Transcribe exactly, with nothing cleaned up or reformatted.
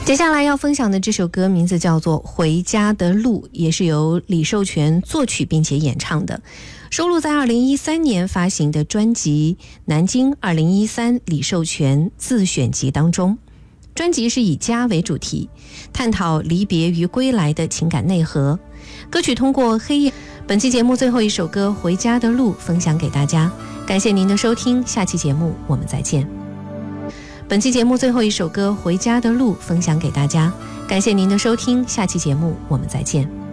接下来要分享的这首歌名字叫做《回家的路》，也是由李寿全作曲并且演唱的，收录在二零一三年发行的专辑《南京二零一三李寿全自选集》当中。专辑是以家为主题，探讨离别与归来的情感内核。歌曲通过黑夜，本期节目最后一首歌《回家的路》分享给大家，感谢您的收听，下期节目我们再见。本期节目最后一首歌《回家的路》分享给大家，感谢您的收听，下期节目我们再见。